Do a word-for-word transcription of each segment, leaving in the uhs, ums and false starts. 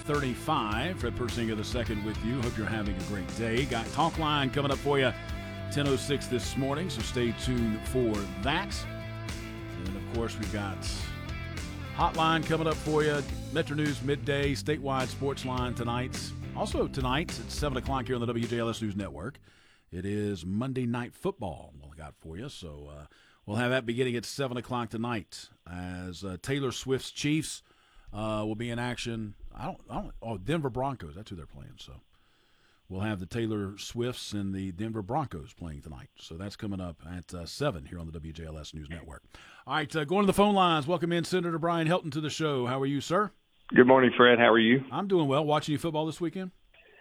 thirty-five. Fred Persinger the second with you. Hope you're having a great day. Got Talk Line coming up for you ten oh six this morning, so stay tuned for that. And then, of course, we've got Hotline coming up for you. Metro News midday, statewide sports line tonight. Also tonight at seven o'clock here on the W J L S News Network. It is Monday Night Football what we got for you. So uh, we'll have that beginning at seven o'clock tonight as uh, Taylor Swift's Chiefs uh, will be in action. I don't, I don't, oh, Denver Broncos, that's who they're playing. So we'll have the Taylor Swifts and the Denver Broncos playing tonight. So that's coming up at uh, seven here on the W J L S News Network. All right, uh, going to the phone lines. Welcome in Senator Brian Helton to the show. How are you, sir? Good morning, Fred. How are you? I'm doing well. Watching you football this weekend?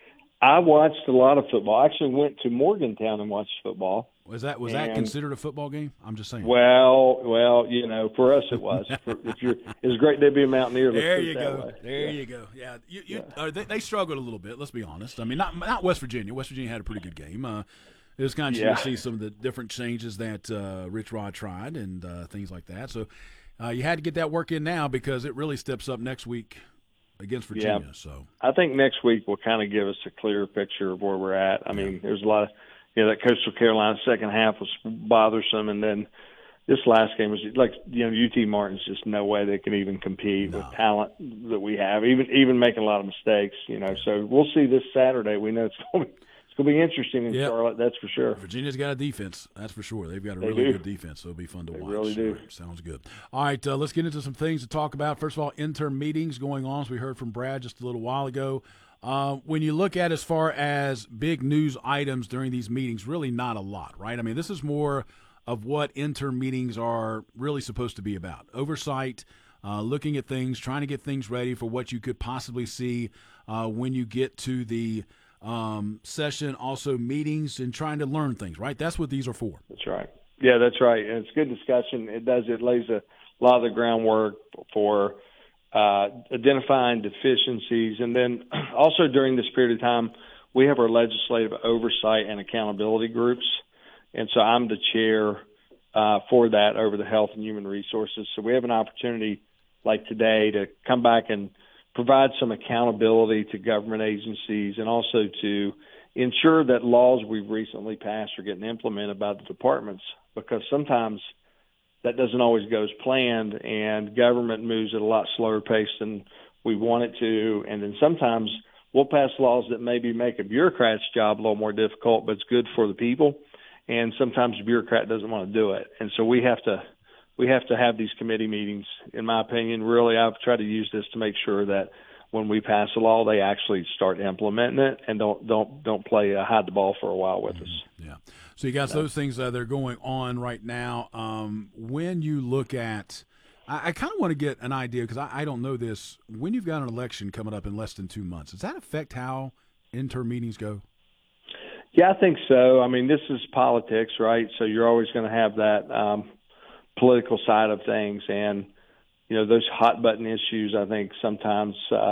I watched a lot of football. I actually went to Morgantown and watched football. Was that was and, that considered a football game? I'm just saying. Well, well, you know, for us it was. for, if you're, it's great to be a Mountaineer. There you go. Way. There yeah. you go. Yeah, you, you, yeah. Uh, they, they struggled a little bit. Let's be honest. I mean, not not West Virginia. West Virginia had a pretty good game. Uh, it was kind of yeah. to see some of the different changes that uh, Rich Rod tried and uh, things like that. So uh, you had to get that work in now because it really steps up next week against Virginia. Yeah. So I think next week will kind of give us a clearer picture of where we're at. I mean, there's a lot of, you know, that Coastal Carolina second half was bothersome, and then this last game was like, you know, U T Martin's just no way they can even compete no. with talent that we have, even even making a lot of mistakes, you know. So we'll see this Saturday. We know it's going to be It's going to be interesting in yep. Charlotte, that's for sure. Virginia's got a defense, that's for sure. They've got a they really do. good defense, so it'll be fun to they watch. really do. Right, sounds good. All right, uh, let's get into some things to talk about. First of all, interim meetings going on, as we heard from Brad just a little while ago. Uh, when you look at as far as big news items during these meetings, really not a lot, right? I mean, this is more of what interim meetings are really supposed to be about. Oversight, uh, looking at things, trying to get things ready for what you could possibly see uh, when you get to the um, session, also meetings and trying to learn things, right? That's what these are for. That's right. Yeah, that's right. And it's good discussion. It does, it lays a lot of the groundwork for uh, identifying deficiencies. And then also during this period of time, we have our legislative oversight and accountability groups. And so I'm the chair uh, for that over the Health and Human Resources. So we have an opportunity like today to come back and provide some accountability to government agencies and also to ensure that laws we've recently passed are getting implemented by the departments, because sometimes that doesn't always go as planned and government moves at a lot slower pace than we want it to. And then sometimes we'll pass laws that maybe make a bureaucrat's job a little more difficult, but it's good for the people. And sometimes the bureaucrat doesn't want to do it. And so we have to we have to have these committee meetings, in my opinion. Really, I've tried to use this to make sure that when we pass a law, they actually start implementing it and don't don't don't play uh, hide the ball for a while with us. Yeah. So you got those things uh, that are going on right now. Um, when you look at, I, I kind of want to get an idea, because I, I don't know this. When you've got an election coming up in less than two months, does that affect how interim meetings go? Yeah, I think so. I mean, this is politics, right? So you're always going to have that um, political side of things, and you know, those hot button issues, I think sometimes uh,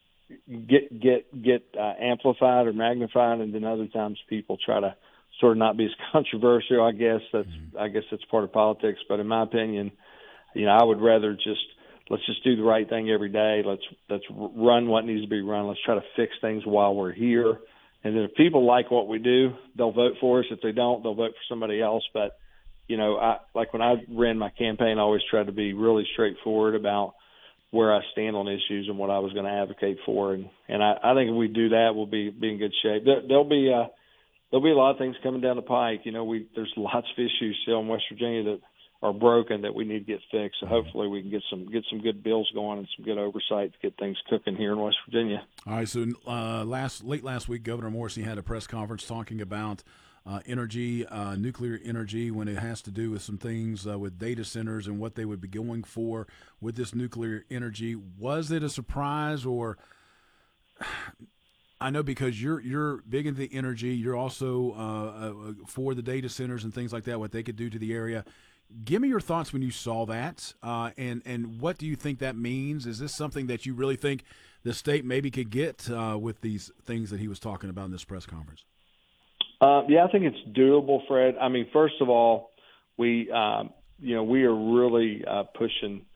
get get get uh, amplified or magnified, and then other times people try to sort of not be as controversial. I guess that's mm-hmm. I guess that's part of politics. But in my opinion, you know, I would rather just let's just do the right thing every day. Let's let's run what needs to be run. Let's try to fix things while we're here. And then if people like what we do, they'll vote for us. If they don't, they'll vote for somebody else. But you know, I, like when I ran my campaign, I always tried to be really straightforward about where I stand on issues and what I was going to advocate for. And, and I, I think if we do that, we'll be, be in good shape. There, there'll be uh, there'll be a lot of things coming down the pike. You know, we there's lots of issues still in West Virginia that are broken that we need to get fixed. So hopefully we can get some get some good bills going and some good oversight to get things cooking here in West Virginia. All right. So uh, last late last week, Governor Morrissey had a press conference talking about Uh, energy, uh, nuclear energy, when it has to do with some things uh, with data centers and what they would be going for with this nuclear energy. Was it a surprise, or I know because you're you're big into the energy, you're also uh, uh, for the data centers and things like that, what they could do to the area. Give me your thoughts when you saw that, uh, and and what do you think that means? Is this something that you really think the state maybe could get uh, with these things that he was talking about in this press conference? Uh, yeah, I think it's doable, Fred. I mean, first of all, we, um, you know, we are really uh, pushing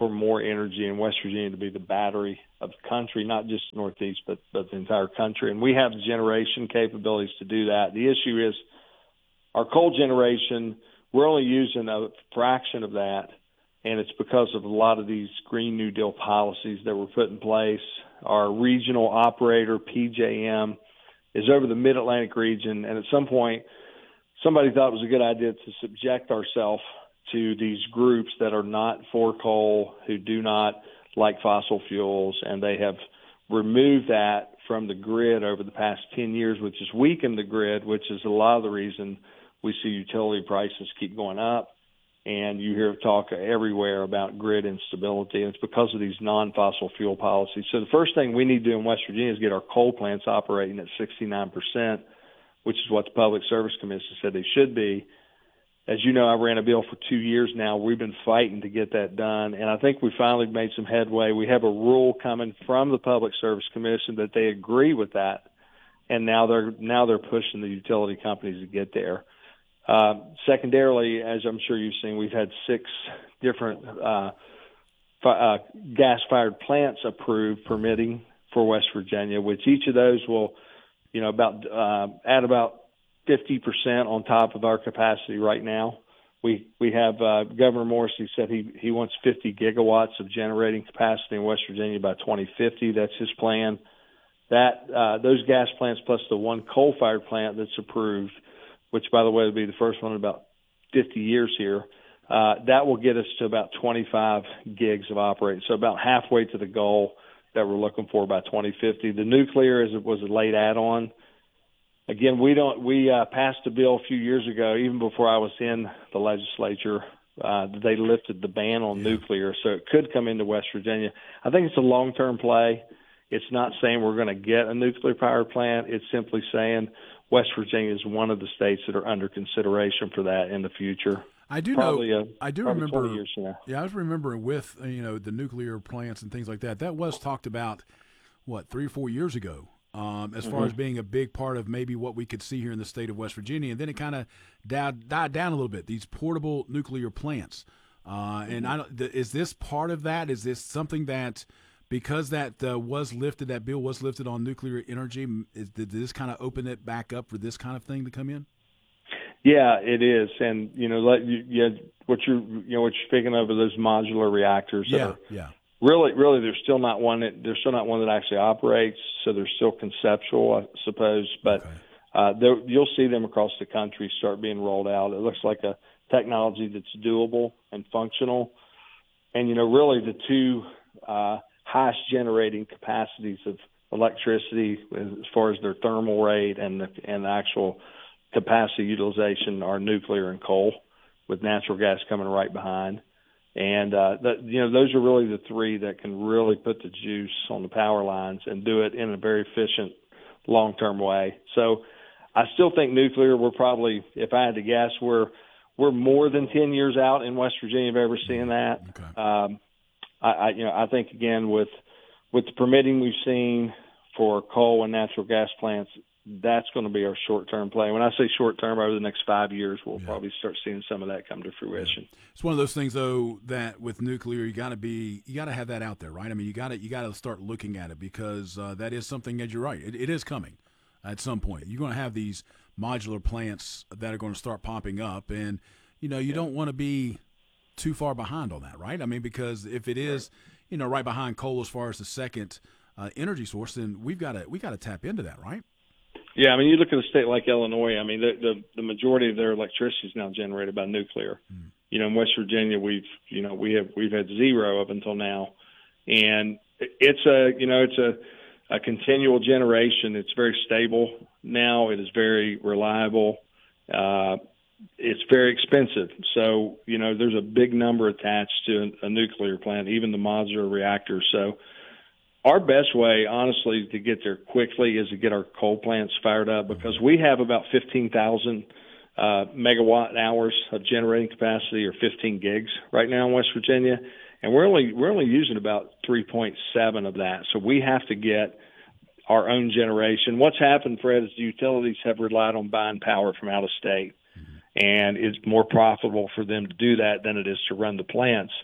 for more energy in West Virginia to be the battery of the country, not just the Northeast, but, but the entire country. And we have the generation capabilities to do that. The issue is our coal generation, we're only using a fraction of that, and it's because of a lot of these Green New Deal policies that were put in place. Our regional operator, P J M, is over the Mid-Atlantic region, and at some point, somebody thought it was a good idea to subject ourselves to these groups that are not for coal, who do not like fossil fuels, and they have removed that from the grid over the past ten years, which has weakened the grid, which is a lot of the reason we see utility prices keep going up. And you hear talk everywhere about grid instability, and it's because of these non-fossil fuel policies. So the first thing we need to do in West Virginia is get our coal plants operating at sixty-nine percent, which is what the Public Service Commission said they should be. As you know, I ran a bill for two years now. We've been fighting to get that done, and I think we finally made some headway. We have a rule coming from the Public Service Commission that they agree with that, and now they're now they're pushing the utility companies to get there. Uh, secondarily, as I'm sure you've seen, we've had six different uh, fi- uh, gas-fired plants approved permitting for West Virginia, which each of those will, you know, about uh, add about fifty percent on top of our capacity right now. We we have uh, Governor Morrissey said he, he wants fifty gigawatts of generating capacity in West Virginia by twenty fifty. That's his plan. That uh, those gas plants plus the one coal-fired plant that's approved, which, by the way, will be the first one in about fifty years here, uh, that will get us to about twenty-five gigs of operating, so about halfway to the goal that we're looking for by twenty fifty. The nuclear is was a late add-on. Again, we don't. We uh, passed a bill a few years ago, even before I was in the legislature. Uh, they lifted the ban on yeah. nuclear, so it could come into West Virginia. I think it's a long-term play. It's not saying we're going to get a nuclear power plant. It's simply saying West Virginia is one of the states that are under consideration for that in the future. I do probably know. A, I do remember. Years from now. Yeah, I was remembering with you know the nuclear plants and things like that. That was talked about, what, three or four years ago, um, as mm-hmm. far as being a big part of maybe what we could see here in the state of West Virginia. And then it kind of died, died down a little bit. These portable nuclear plants, uh, and I don't, is this part of that? Is this something that, because that uh, was lifted, that bill was lifted on nuclear energy, is, did this kind of open it back up for this kind of thing to come in? Yeah, it is, and you know, let you, you what you're you know what you're speaking of are those modular reactors. Yeah, are, yeah. Really, really, there's still not one that there's still not one that actually operates, so they're still conceptual, I suppose. But okay. uh, you'll see them across the country start being rolled out. It looks like a technology that's doable and functional, and you know, really the two uh, highest generating capacities of electricity as far as their thermal rate and the and the actual capacity utilization are nuclear and coal, with natural gas coming right behind. And, uh, that, you know, those are really the three that can really put the juice on the power lines and do it in a very efficient long-term way. So I still think nuclear, we're probably, if I had to guess, we're, we're more than ten years out in West Virginia of ever seeing that. Okay. Um, I, I, you know, I think, again, with, with the permitting we've seen for coal and natural gas plants, that's going to be our short-term play. When I say short-term, over the next five years, we'll yeah. probably start seeing some of that come to fruition. Yeah. It's one of those things, though, that with nuclear, you got to be, you got to have that out there, right? I mean, you got to, you got to start looking at it, because uh, that is something, as you're right, it, it is coming at some point. You're going to have these modular plants that are going to start popping up, and you know, you yeah. don't want to be too far behind on that, right? I mean, because if it is, right. you know, right behind coal as far as the second uh, energy source, then we've got to, we got to tap into that, right? Yeah, I mean, you look at a state like Illinois. I mean, the the, the majority of their electricity is now generated by nuclear. Mm. You know, in West Virginia, we've you know we have we've had zero up until now, and it's a you know it's a, a continual generation. It's very stable now. It is very reliable. Uh, it's very expensive. So you know, there's a big number attached to a, a nuclear plant, even the modular reactors. So our best way, honestly, to get there quickly is to get our coal plants fired up, because we have about fifteen thousand uh, megawatt hours of generating capacity, or fifteen gigs right now in West Virginia, and we're only we're only using about three point seven of that. So we have to get our own generation. What's happened, Fred, is the utilities have relied on buying power from out of state, and it's more profitable for them to do that than it is to run the plants.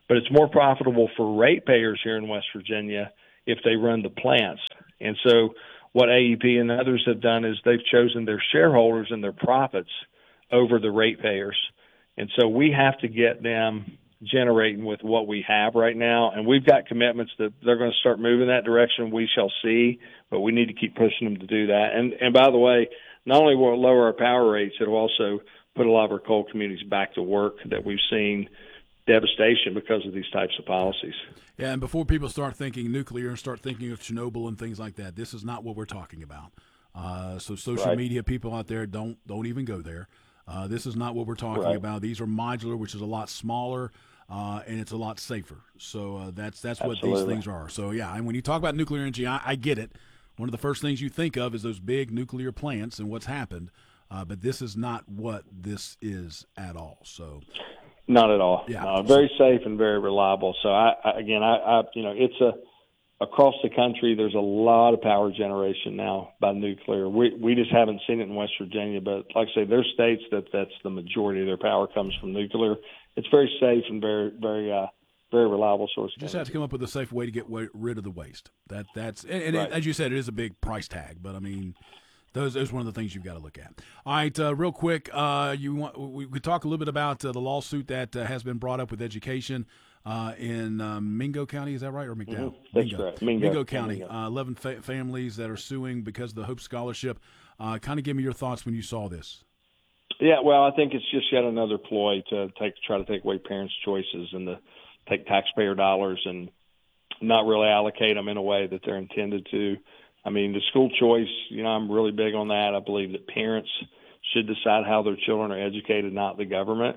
but it's more profitable for ratepayers here in West Virginia if they run the plants. And so what A E P and others have done is they've chosen their shareholders and their profits over the ratepayers. And so we have to get them generating with what we have right now. And we've got commitments that they're going to start moving that direction. We shall see, but we need to keep pushing them to do that. And, and by the way, not only will it lower our power rates, it'll also put a lot of our coal communities back to work that we've seen devastation because of these types of policies. Yeah, and before people start thinking nuclear and start thinking of Chernobyl and things like that, this is not what we're talking about. Uh, so social right. media people out there, don't don't even go there. Uh, this is not what we're talking right. about. These are modular, which is a lot smaller, uh, and it's a lot safer. So uh, that's that's Absolutely. what these things are. So, yeah, and when you talk about nuclear energy, I, I get it. One of the first things you think of is those big nuclear plants and what's happened. Uh, but this is not what this is at all. So, not at all. Yeah, uh, very safe and very reliable. So, I, I again, I, I, you know, it's a across the country. There's a lot of power generation now by nuclear. We we just haven't seen it in West Virginia, but like I say, there's states that that's the majority of their power comes from nuclear. It's very safe and very very uh, very reliable source. You just have to come up with a safe way to get way, rid of the waste. That that's and, and right. it, as you said, it is a big price tag. But I mean. Those, those are one of the things you've got to look at. All right, uh, real quick, uh, you want we could talk a little bit about uh, the lawsuit that uh, has been brought up with education uh, in um, Mingo County. Is that right, or McDowell? Mm-hmm. That's Mingo. correct. Mingo, Mingo County. Mingo. Uh, Eleven fa- families that are suing because of the Hope Scholarship. Uh, kind of give me your thoughts when you saw this. Yeah, well, I think it's just yet another ploy to take try to take away parents' choices and to take taxpayer dollars and not really allocate them in a way that they're intended to. I mean, the school choice, you know, I'm really big on that. I believe that parents should decide how their children are educated, not the government.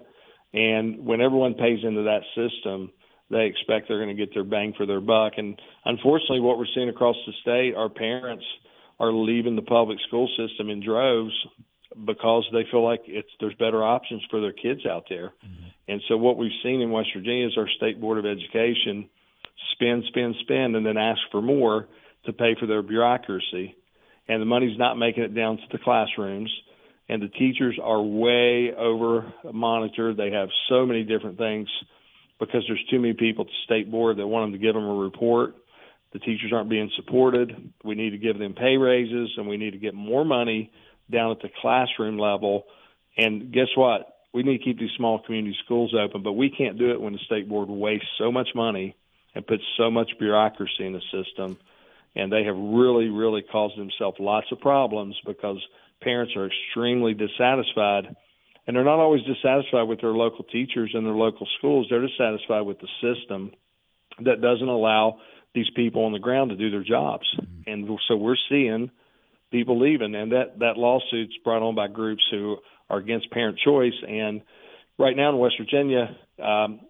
And when everyone pays into that system, they expect they're going to get their bang for their buck. And unfortunately, what we're seeing across the state, our parents are leaving the public school system in droves because they feel like it's there's better options for their kids out there. Mm-hmm. And so what we've seen in West Virginia is our State Board of Education spend, spend, spend, and then ask for more to pay for their bureaucracy, and the money's not making it down to the classrooms, and the teachers are way over monitored. They have so many different things because there's too many people at the state board that want them to give them a report. The teachers aren't being supported. We need to give them pay raises, and we need to get more money down at the classroom level. And guess what? We need to keep these small community schools open, but we can't do it when the state board wastes so much money and puts so much bureaucracy in the system. And they have really, really caused themselves lots of problems because parents are extremely dissatisfied. And they're not always dissatisfied with their local teachers and their local schools. They're dissatisfied with the system that doesn't allow these people on the ground to do their jobs. And so we're seeing people leaving. And that, that lawsuit's brought on by groups who are against parent choice. And right now in West Virginia, um,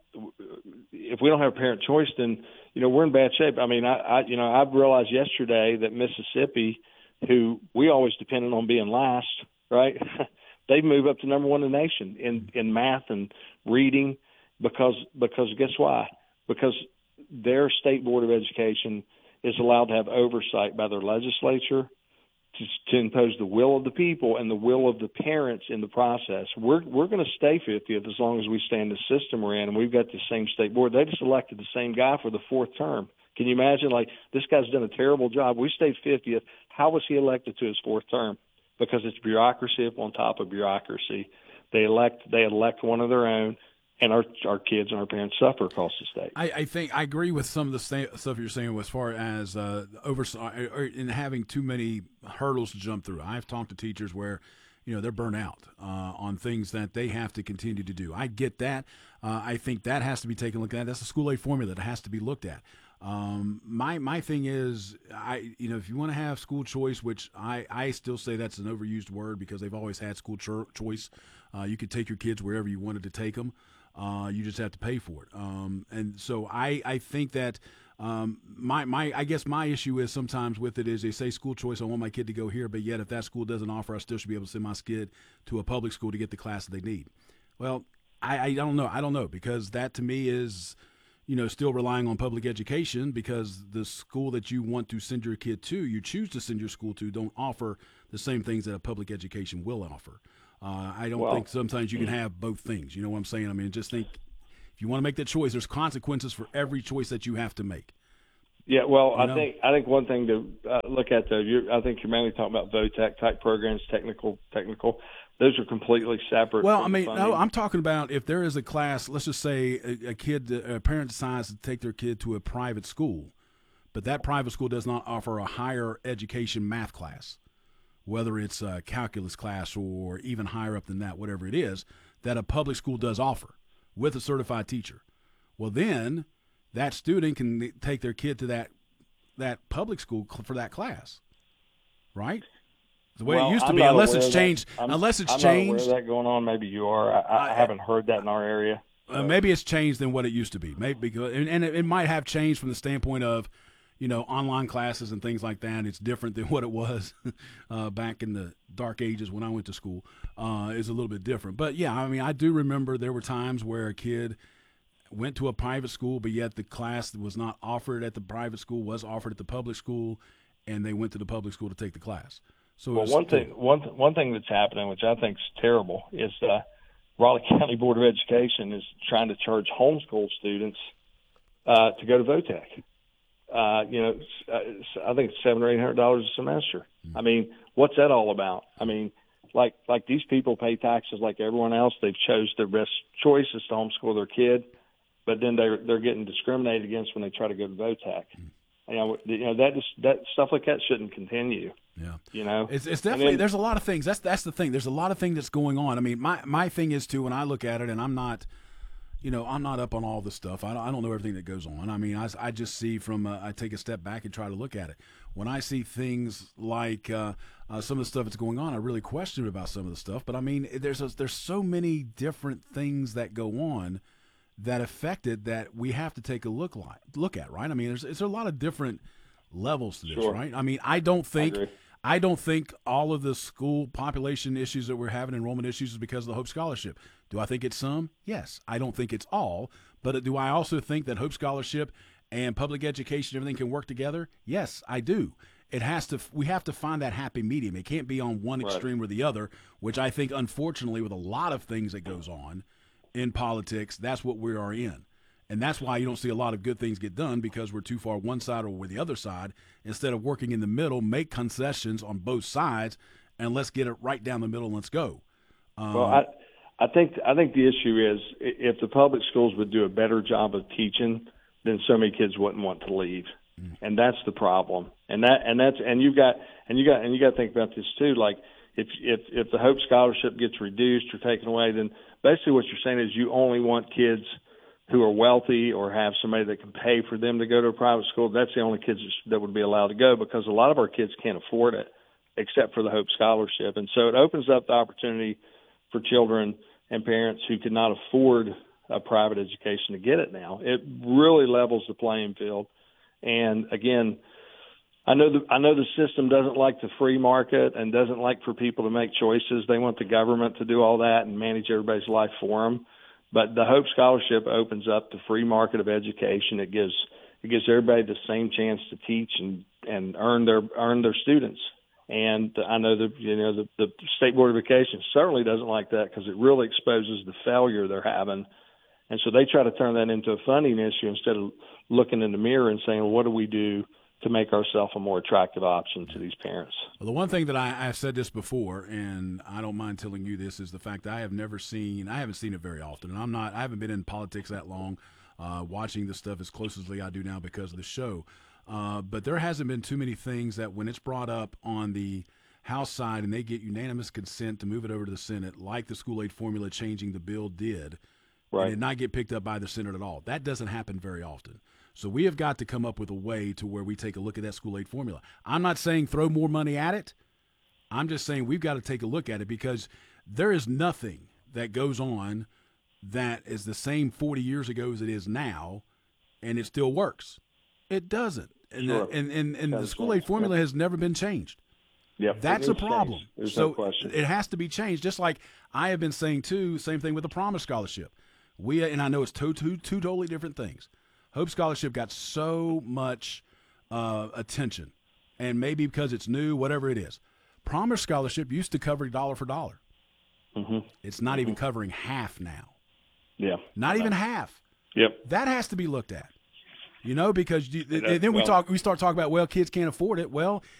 if we don't have parent choice, then you know, we're in bad shape. I mean, I, I, you know, I've realized yesterday that Mississippi, who we always depended on being last, right? They move up to number one in the nation in, in math and reading because, because guess why? Because their State Board of Education is allowed to have oversight by their legislature to, to impose the will of the people and the will of the parents in the process. We're we're going to stay fiftieth as long as we stay in the system we're in, and we've got the same state board. They just elected the same guy for the fourth term. Can you imagine? Like, this guy's done a terrible job. We stayed fiftieth. How was he elected to his fourth term? Because it's bureaucracy on top of bureaucracy. They elect they elect one of their own. And our our kids and our parents suffer across the state. I, I think I agree with some of the sta- stuff you're saying as far as uh, oversight or in having too many hurdles to jump through. I've talked to teachers where, you know, they're burnt out uh, on things that they have to continue to do. I get that. Uh, I think that has to be taken a look at. That's a school aid formula that has to be looked at. Um, my my thing is, I you know, if you want to have school choice, which I, I still say that's an overused word because they've always had school cho- choice. Uh, you could take your kids wherever you wanted to take them. Uh, you just have to pay for it. Um, and so I, I think that um, my, my I guess my issue is sometimes with it is they say school choice, I want my kid to go here, but yet if that school doesn't offer, I still should be able to send my kid to a public school to get the class that they need. Well, I, I don't know. I don't know because that to me is, you know, still relying on public education because the school that you want to send your kid to, you choose to send your school to, don't offer the same things that a public education will offer. Uh, I don't well, think sometimes you can have both things. You know what I'm saying? I mean, just think if If you want to make that choice, there's consequences for every choice that you have to make. Yeah, well, You I know? think I think one thing to uh, look at though, you're, I think you're mainly talking about VOTEC type programs, technical, technical. Those are completely separate. Well, I from the mean, no, funding. I'm talking about if there is a class. Let's just say a, a kid, a parent decides to take their kid to a private school, but that private school does not offer a higher education math class, whether it's a calculus class or even higher up than that, whatever it is, that a public school does offer with a certified teacher. Well, then that student can take their kid to that that public school for that class, right? The way well, it used to I'm be, not unless aware it's of that. changed. I'm, unless it's I'm changed. not aware of that going on. Maybe you are. I, I, I haven't heard that in our area. So. Uh, maybe it's changed than what it used to be. Maybe because, and, and it, it might have changed from the standpoint of, you know, online classes and things like that. It's different than what it was uh, back in the dark ages when I went to school. Uh, it's a little bit different. But, yeah, I mean, I do remember there were times where a kid went to a private school, but yet the class that was not offered at the private school was offered at the public school, and they went to the public school to take the class. So well, one thing, one one thing that's happening, which I think is terrible, is uh, Raleigh County Board of Education is trying to charge homeschool students uh, to go to VOTEC. Uh, you know, I think it's seven or eight hundred dollars a semester. Mm-hmm. I mean, what's that all about? I mean, like like these people pay taxes like everyone else. They've chose their best choices to homeschool their kid, but then they're they're getting discriminated against when they try to go to VOTEC. Mm-hmm. You know, you know that just that stuff like that shouldn't continue. Yeah, you know, it's it's definitely then, there's a lot of things. That's that's the thing. There's a lot of things that's going on. I mean, my my thing is too when I look at it, and I'm not, you know, I'm not up on all this stuff. I don't, I don't know everything that goes on. I mean, I I just see from uh, I take a step back and try to look at it. When I see things like uh, uh, some of the stuff that's going on, I really question about some of the stuff. But I mean, there's a, there's so many different things that go on that affected that we have to take a look like look at, right? I mean, there's there's a lot of different levels to this, sure. right? I mean, I don't think I, I don't think all of the school population issues that we're having, enrollment issues, is because of the Hope Scholarship. Do I think it's some? Yes. I don't think it's all, but do I also think that Hope Scholarship and public education, everything can work together? Yes, I do. It has to. We have to find that happy medium. It can't be on one right. extreme or the other, which I think, unfortunately, with a lot of things that goes on in politics, that's what we are in. And that's why you don't see a lot of good things get done, because we're too far one side or we're the other side. Instead of working in the middle, make concessions on both sides, and let's get it right down the middle and let's go. Um, well, I, I think I think the issue is if the public schools would do a better job of teaching, then so many kids wouldn't want to leave, mm. and that's the problem. And that and that's and you got and you got and you got to think about this too. Like if if if the Hope Scholarship gets reduced or taken away, then basically what you're saying is you only want kids who are wealthy or have somebody that can pay for them to go to a private school. That's the only kids that would be allowed to go, because a lot of our kids can't afford it except for the Hope Scholarship. And so it opens up the opportunity for children and parents who could not afford a private education to get it now. It really levels the playing field. And again, I know the I know the system doesn't like the free market and doesn't like for people to make choices. They want the government to do all that and manage everybody's life for them. But the Hope Scholarship opens up the free market of education. It gives it gives everybody the same chance to teach and, and earn their earn their students. And I know the you know the, the State Board of Education certainly doesn't like that, because it really exposes the failure they're having. And so they try to turn that into a funding issue instead of looking in the mirror and saying, well, what do we do to make ourselves a more attractive option to these parents? Well, the one thing that I, I've said this before, and I don't mind telling you this, is the fact that I have never seen, I haven't seen it very often, and I'm not, I haven't been in politics that long, uh, watching this stuff as closely as I do now because of the show. Uh, but there hasn't been too many things that when it's brought up on the House side and they get unanimous consent to move it over to the Senate, like the school aid formula changing the bill did, right. and did not get picked up by the Senate at all. That doesn't happen very often. So we have got to come up with a way to where we take a look at that school aid formula. I'm not saying throw more money at it. I'm just saying we've got to take a look at it, because there is nothing that goes on that is the same forty years ago as it is now, and it still works. It doesn't. And, sure. the, and, and, and the school aid formula has never been changed. Yep. That's a problem. There's so no question. It has to be changed. Just like I have been saying too, same thing with the Promise Scholarship. We and I know it's two, two, two totally different things. Hope Scholarship got so much uh, attention, and maybe because it's new, whatever it is. Promise Scholarship used to cover dollar for dollar. Mm-hmm. It's not mm-hmm. even covering half now. Yeah. Not even half. Yep. That has to be looked at. You know, because you, Yeah, then we well, talk, we start talking about, well, kids can't afford it. Well,